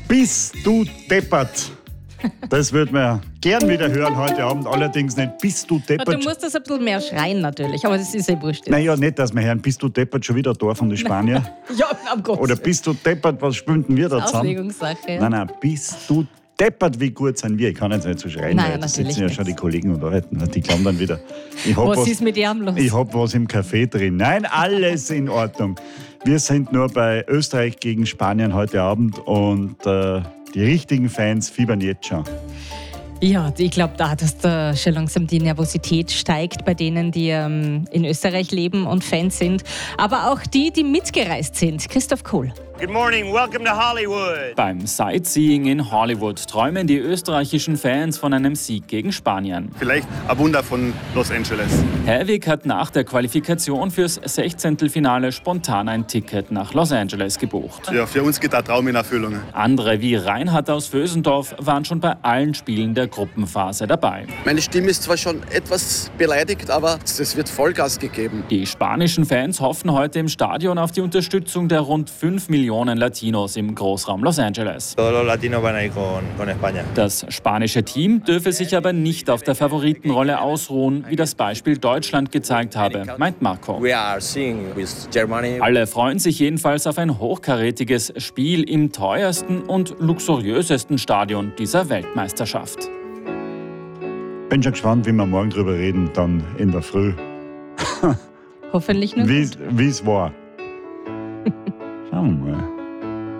Bist du deppert? Das würde man gern wieder hören heute Abend, allerdings nicht bist du deppert. Du musst das ein bisschen mehr schreien natürlich, aber das ist ja wurscht. Naja, nicht, dass wir hören, bist du deppert, schon wieder da von den Spaniern. Ja, am Gott. Oder bist du deppert, was spielen wir da zusammen? Auslegungssache. Nein, bist du deppert, wie gut sind wir? Ich kann jetzt nicht so schreien, Nein, weil da natürlich sitzen ja nicht. schon die Kollegen und arbeiten. Die glauben dann wieder, Was ist mit ihm los? ich hab was im Kaffee drin. Nein, alles in Ordnung. Wir sind nur bei Österreich gegen Spanien heute Abend und die richtigen Fans fiebern jetzt schon. Ja, ich glaube da, dass da schon langsam die Nervosität steigt bei denen, die in Österreich leben und Fans sind. Aber auch die mitgereist sind. Christoph Kohl. Good morning, welcome to Hollywood. Beim Sightseeing in Hollywood träumen die österreichischen Fans von einem Sieg gegen Spanien. Vielleicht ein Wunder von Los Angeles. Herwig hat nach der Qualifikation fürs 16. Finale spontan ein Ticket nach Los Angeles gebucht. Ja, für uns geht der Traum in Erfüllung. Andere wie Reinhard aus Vösendorf waren schon bei allen Spielen der Gruppenphase dabei. Meine Stimme ist zwar schon etwas beleidigt, aber es wird Vollgas gegeben. Die spanischen Fans hoffen heute im Stadion auf die Unterstützung der rund 5 Millionen Latinos im Großraum Los Angeles. Todos los latinos van a ir con España. Das spanische Team dürfe sich aber nicht auf der Favoritenrolle ausruhen, wie das Beispiel Deutschland gezeigt habe, meint Marco. We are seeing with Germany. Alle freuen sich jedenfalls auf ein hochkarätiges Spiel im teuersten und luxuriösesten Stadion dieser Weltmeisterschaft. Bin schon gespannt, wie wir morgen drüber reden, dann in der Früh. Hoffentlich nur. Wie es war. Schauen wir mal.